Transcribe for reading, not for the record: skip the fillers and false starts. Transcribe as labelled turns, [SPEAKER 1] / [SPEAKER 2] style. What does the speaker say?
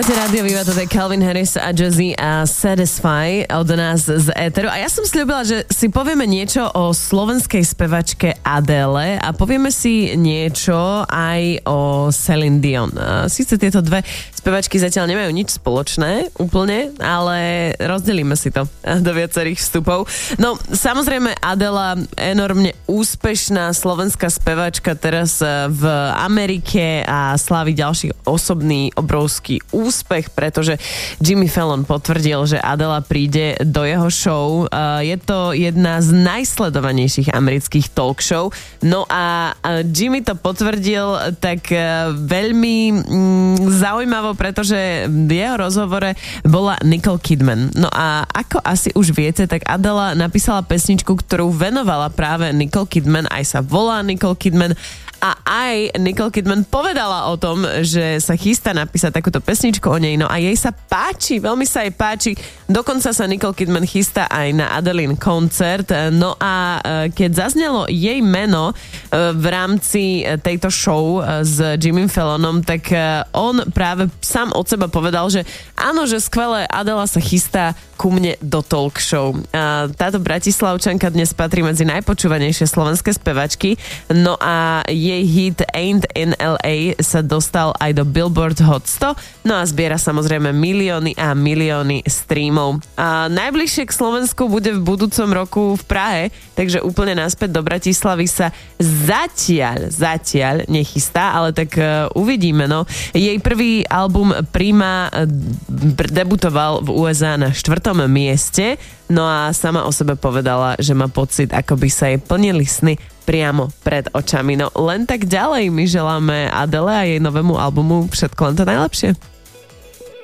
[SPEAKER 1] Rádio Viva, toto je Calvin Harris a Jazzy a Satisfy od nás z éteru. A ja som sľúbila, že si povieme niečo o slovenskej spevačke Adele a povieme si niečo aj o Celine Dion. Síce tieto dve spevačky zatiaľ nemajú nič spoločné úplne, ale rozdelíme si to do viacerých vstupov. No, samozrejme Adela, enormne úspešná slovenská spevačka teraz v Amerike a slávi ďalší osobný obrovský úspech, pretože Jimmy Fallon potvrdil, že Adela príde do jeho show. Je to jedna z najsledovanejších amerických talk show. No a Jimmy to potvrdil tak veľmi zaujímavo, pretože v jeho rozhovore bola Nicole Kidman. No a ako asi už viete, tak Adela napísala pesničku, ktorú venovala práve Nicole Kidman, aj sa volá Nicole Kidman. A aj Nicole Kidman povedala o tom, že sa chystá napísať takúto pesničku o nej. No a jej sa páči, veľmi sa jej páči. Dokonca sa Nicole Kidman chystá aj na Adeline koncert. No a keď zaznelo jej meno v rámci tejto show s Jimmy Fallonom, tak on práve sám od seba povedal, že áno, že skvelé, Adela sa chystá ku mne do talk show. Táto Bratislavčanka dnes patrí medzi najpočúvanejšie slovenské spevačky. No a jej hit Ain't in LA sa dostal aj do Billboard Hot 100, no a zbiera samozrejme milióny a milióny streamov. A najbližšie k Slovensku bude v budúcom roku v Prahe, takže úplne naspäť do Bratislavy sa zatiaľ nechystá, ale tak uvidíme, no. Jej prvý album Prima debutoval v USA na 4. mieste, no a sama o sebe povedala, že má pocit, ako by sa jej plnili sny priamo pred očami. No len tak ďalej my želáme Adele a jej novému albumu všetko len to najlepšie.